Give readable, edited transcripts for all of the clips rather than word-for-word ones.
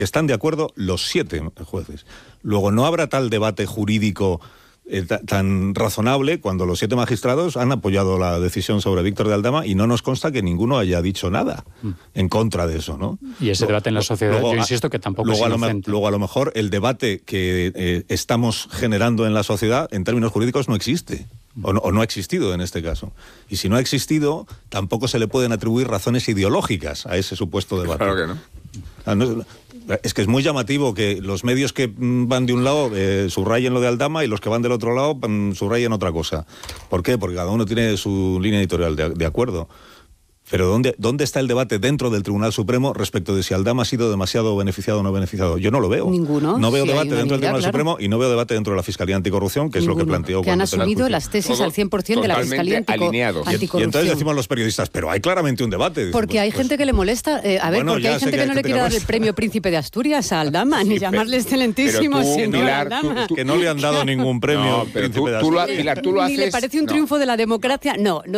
Están de acuerdo los 7 jueces. Luego no habrá tal debate jurídico tan razonable cuando los 7 magistrados han apoyado la decisión sobre Víctor de Aldama y no nos consta que ninguno haya dicho nada en contra de eso, ¿no? Y ese debate en la sociedad, yo insisto que tampoco es inocente. Luego a lo mejor el debate que estamos generando en la sociedad en términos jurídicos no existe. O no ha existido en este caso. Y si no ha existido, tampoco se le pueden atribuir razones ideológicas a ese supuesto debate. Claro que no. Es que es muy llamativo que los medios que van de un lado subrayen lo de Aldama y los que van del otro lado subrayen otra cosa. ¿Por qué? Porque cada uno tiene su línea editorial, de acuerdo. Pero ¿dónde está el debate dentro del Tribunal Supremo respecto de si Aldama ha sido demasiado beneficiado o no beneficiado? Yo no lo veo. Ninguno. No veo debate dentro del Tribunal Supremo y no veo debate dentro de la Fiscalía Anticorrupción, que es lo que planteó. Que han asumido las tesis al 100% de la Fiscalía Anticorrupción. Y entonces decimos los periodistas, pero hay claramente un debate. Porque hay gente que le molesta. Porque hay gente que no le quiere dar el premio Príncipe de Asturias a Aldama, ni llamarle excelentísimo señor Aldama. Que no le han dado ningún premio Príncipe de Asturias. Pilar, tú lo haces. Ni le parece un triunfo de la democracia.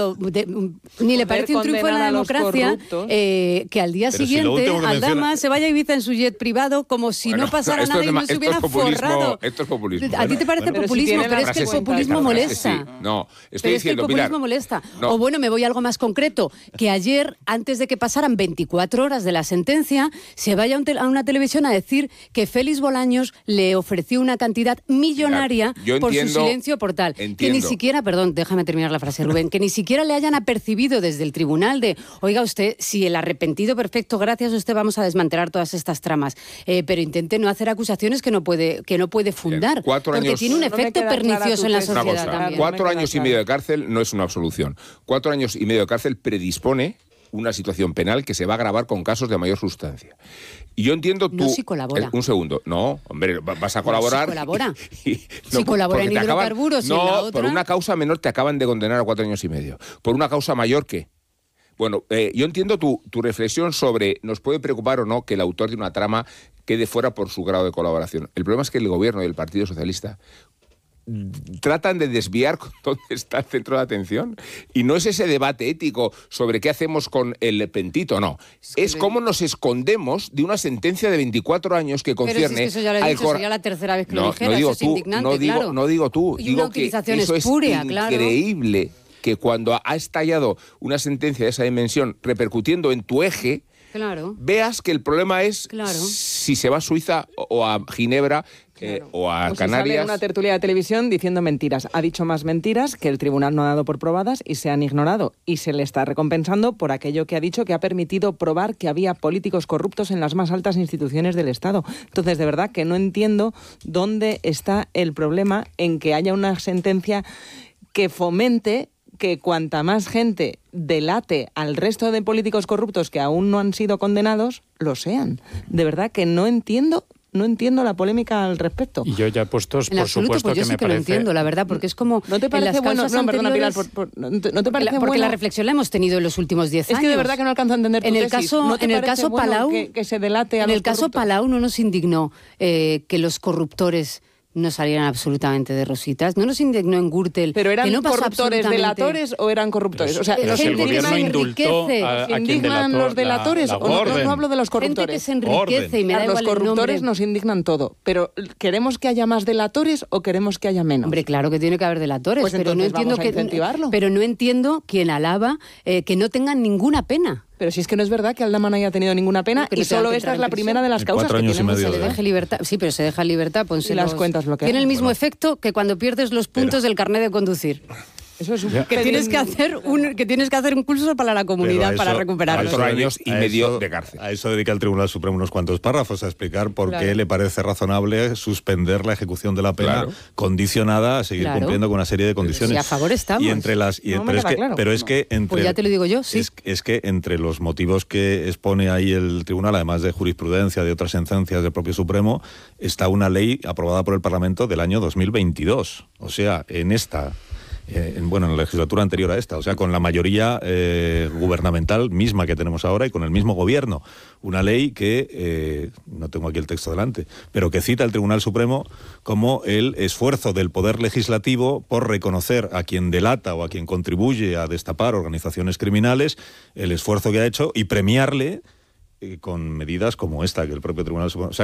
Ni le parece un triunfo de la democracia. Que al día siguiente Aldama se vaya a Ibiza en su jet privado como si no pasara nada y no se hubiera forrado. Esto es populismo. A ti te parece populismo, pero es que el populismo molesta. No, estoy diciendo, Pilar. El populismo molesta. O bueno, me voy a algo más concreto, que ayer, antes de que pasaran 24 horas de la sentencia, se vaya a una televisión a decir que Félix Bolaños le ofreció una cantidad millonaria por su silencio por tal. Que ni siquiera, perdón, déjame terminar la frase, Rubén, que ni siquiera le hayan apercibido desde el tribunal de, oiga usted, si el arrepentido perfecto, gracias a usted vamos a desmantelar todas estas tramas, pero intente no hacer acusaciones que no puede fundar, porque tiene un efecto pernicioso en la sociedad también. 4 años y medio de cárcel no es una absolución. 4 años y medio de cárcel predispone una situación penal que se va a agravar con casos de mayor sustancia. Y yo entiendo tú... No si colabora. Un segundo. No, hombre, vas a colaborar... Si colabora. Si colabora en hidrocarburos y en la otra... por una causa menor te acaban de condenar a 4 años y medio. Por una causa mayor, ¿qué? Bueno, yo entiendo tu reflexión sobre nos puede preocupar o no que el autor de una trama quede fuera por su grado de colaboración. El problema es que el gobierno y el Partido Socialista tratan de desviar dónde está el centro de atención. Y no es ese debate ético sobre qué hacemos con el pentito, no. Es cómo nos escondemos de una sentencia de 24 años que concierne... Pero si es que eso ya lo he dicho, sería la tercera vez que lo dijera, eso es indignante, claro. No digo tú, y digo una utilización que eso espuria, es increíble, claro. Que cuando ha estallado una sentencia de esa dimensión repercutiendo en tu eje, claro, veas que el problema es si se va a Suiza o a Ginebra o a Canarias. Sale en una tertulia de televisión diciendo mentiras. Ha dicho más mentiras que el tribunal no ha dado por probadas y se han ignorado. Y se le está recompensando por aquello que ha dicho, que ha permitido probar que había políticos corruptos en las más altas instituciones del Estado. Entonces, de verdad que no entiendo dónde está el problema en que haya una sentencia que fomente que cuanta más gente delate al resto de políticos corruptos que aún no han sido condenados, lo sean. De verdad que no entiendo la polémica al respecto. Y yo ya puestos, por supuesto, pues yo que sí me que parece... lo entiendo, la verdad, porque es como... ¿No te parece bueno? No, perdona, Pilar, ¿no te parece porque bueno? La reflexión la hemos tenido en los últimos 10 años. Es que de verdad que no alcanzo a entender tu tesis. ¿No te parece bueno Palau, que se delate a los corruptos? En el caso Palau no nos indignó que los corruptores no salieran absolutamente de rositas. No nos indignó en Gürtel. ¿Pero eran que no corruptores delatores o eran corruptores? O sea, pero si el gobierno indultó a quien ¿indignan delató los delatores? No hablo de los corruptores. Gente que se enriquece y me da igual los corruptores el nombre. nos indignan todo. Pero ¿queremos que haya más delatores o queremos que haya menos? Hombre, claro que tiene que haber delatores, pues pero no entiendo pero no entiendo quien alaba que no tengan ninguna pena. Pero si es que no es verdad que Aldama no haya tenido ninguna pena y solo esta es la primera de las causas que tiene. Se le deje libertad. Sí, pero se deja en libertad. Y las cuentas bloqueadas. Tiene el mismo efecto que cuando pierdes los puntos del carnet de conducir. Eso es que tienes que hacer un curso para la comunidad para recuperarlo. 4 años y medio de cárcel. A eso dedica el Tribunal Supremo unos cuantos párrafos a explicar por qué le parece razonable suspender la ejecución de la pena condicionada a seguir cumpliendo con una serie de condiciones. Y a favor estamos. Pero es que entre pues ya te lo digo yo, sí. Es que entre los motivos que expone ahí el Tribunal, además de jurisprudencia, de otras sentencias del propio Supremo, está una ley aprobada por el Parlamento del año 2022. O sea, en la legislatura anterior a esta, o sea, con la mayoría gubernamental misma que tenemos ahora y con el mismo gobierno. Una ley que, no tengo aquí el texto delante, pero que cita el Tribunal Supremo como el esfuerzo del Poder Legislativo por reconocer a quien delata o a quien contribuye a destapar organizaciones criminales, el esfuerzo que ha hecho y premiarle con medidas como esta, que el propio Tribunal Supremo...